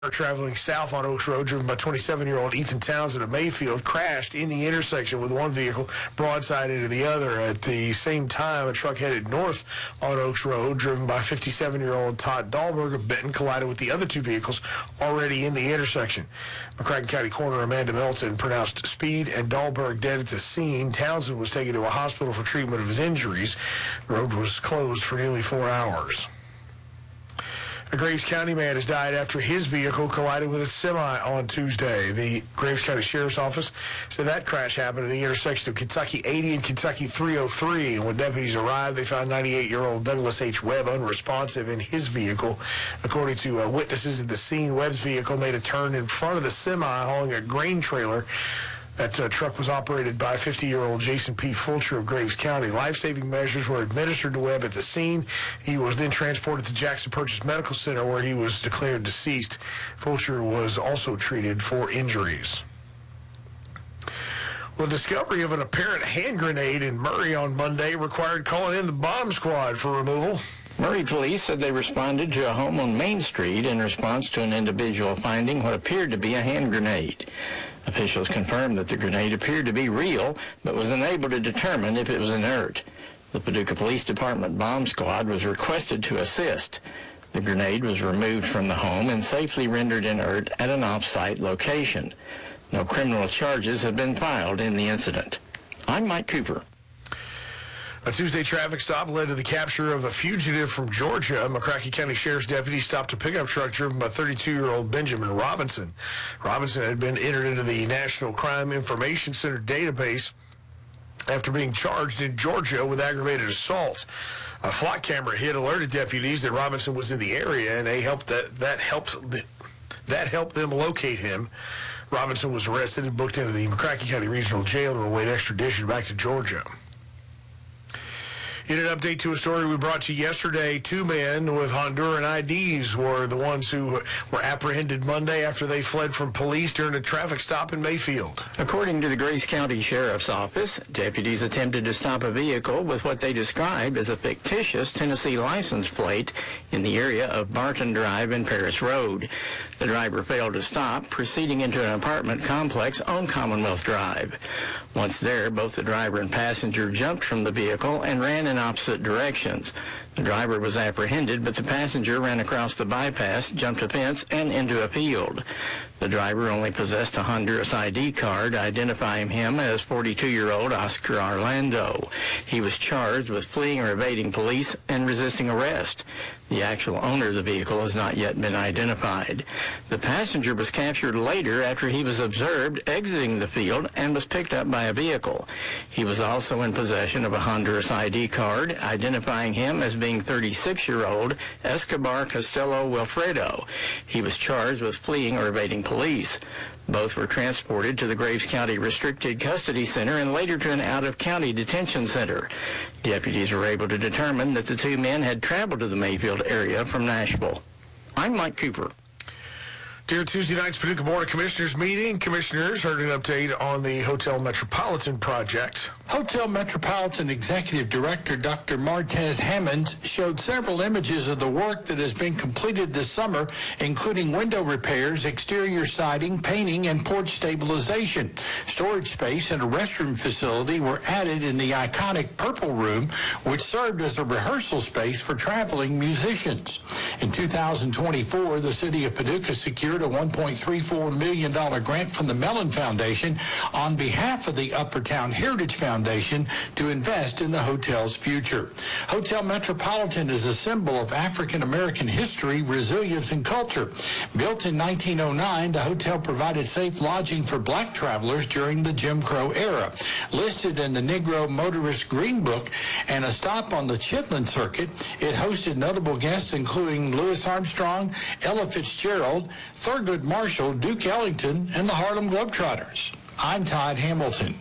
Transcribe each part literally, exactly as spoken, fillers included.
Traveling south on Oaks Road, driven by twenty-seven-year-old Ethan Townsend of Mayfield, crashed in the intersection with one vehicle broadside into the other. At the same time, a truck headed north on Oaks Road, driven by fifty-seven-year-old Todd Dahlberg of Benton, collided with the other two vehicles already in the intersection. McCracken County Coroner Amanda Melton pronounced Speed and Dahlberg dead at the scene. Townsend was taken to a hospital for treatment of his injuries. The road was closed for nearly four hours. A Graves County man has died after his vehicle collided with a semi on Tuesday. The Graves County Sheriff's Office said that crash happened at the intersection of Kentucky eighty and Kentucky three oh three. And when deputies arrived, they found ninety-eight-year-old Douglas H. Webb unresponsive in his vehicle. According to uh, witnesses at the scene, Webb's vehicle made a turn in front of the semi hauling a grain trailer. That uh, truck was operated by fifty-year-old Jason P. Fulcher of Graves County. Life-saving measures were administered to Webb at the scene. He was then transported to Jackson Purchase Medical Center, where he was declared deceased. Fulcher was also treated for injuries. Well, the discovery of an apparent hand grenade in Murray on Monday required calling in the bomb squad for removal. Murray police said they responded to a home on Main Street in response to an individual finding what appeared to be a hand grenade. Officials confirmed that the grenade appeared to be real, but was unable to determine if it was inert. The Paducah Police Department bomb squad was requested to assist. The grenade was removed from the home and safely rendered inert at an off-site location. No criminal charges have been filed in the incident. I'm Mike Cooper. A Tuesday traffic stop led to the capture of a fugitive from Georgia. McCracken County Sheriff's deputies stopped a pickup truck driven by thirty-two-year-old Benjamin Robinson. Robinson had been entered into the National Crime Information Center database after being charged in Georgia with aggravated assault. A flock camera hit alerted deputies that Robinson was in the area, and they helped that that helped that helped them locate him. Robinson was arrested and booked into the McCracken County Regional Jail to await extradition back to Georgia. In an update to a story we brought you yesterday, two men with Honduran I Ds were the ones who were apprehended Monday after they fled from police during a traffic stop in Mayfield. According to the Graves County Sheriff's Office, deputies attempted to stop a vehicle with what they described as a fictitious Tennessee license plate in the area of Barton Drive and Paris Road. The driver failed to stop, proceeding into an apartment complex on Commonwealth Drive. Once there, both the driver and passenger jumped from the vehicle and ran in opposite directions. The driver was apprehended, but the passenger ran across the bypass, jumped a fence, and into a field. The driver only possessed a Honduras I D card, identifying him as forty-two-year-old Oscar Orlando. He was charged with fleeing or evading police and resisting arrest. The actual owner of the vehicle has not yet been identified. The passenger was captured later after he was observed exiting the field and was picked up by a vehicle. He was also in possession of a Honduras I D card, identifying him as being thirty-six-year-old Escobar Costello Wilfredo. He was charged with fleeing or evading police. Both were transported to the Graves County Restricted Custody Center and later to an out-of-county detention center. Deputies were able to determine that the two men had traveled to the Mayfield area from Nashville. I'm Mike Cooper. During Tuesday night's Paducah Board of Commissioners meeting, commissioners heard an update on the Hotel Metropolitan project. Hotel Metropolitan Executive Director Doctor Martez Hammond showed several images of the work that has been completed this summer, including window repairs, exterior siding, painting, and porch stabilization. Storage space and a restroom facility were added in the iconic Purple Room, which served as a rehearsal space for traveling musicians. In two thousand twenty-four, the city of Paducah secured a one point three four million dollars grant from the Mellon Foundation on behalf of the Uppertown Heritage Foundation to invest in the hotel's future. Hotel Metropolitan is a symbol of African American history, resilience, and culture. Built in nineteen oh nine, the hotel provided safe lodging for black travelers during the Jim Crow era. Listed in the Negro Motorist Green Book and a stop on the Chitlin Circuit, it hosted notable guests including Louis Armstrong, Ella Fitzgerald, Thurgood Marshall, Duke Ellington, and the Harlem Globetrotters. I'm Todd Hamilton.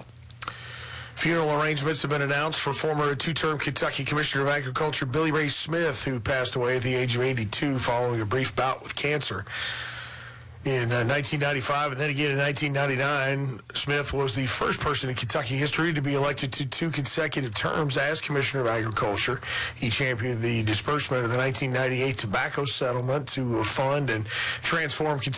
Funeral arrangements have been announced for former two-term Kentucky Commissioner of Agriculture Billy Ray Smith, who passed away at the age of eighty-two following a brief bout with cancer. in uh, nineteen ninety-five, and then again in nineteen ninety-nine. Smith was the first person in Kentucky history to be elected to two consecutive terms as Commissioner of Agriculture. He championed the disbursement of the nineteen ninety-eight tobacco settlement to fund and transform Kentucky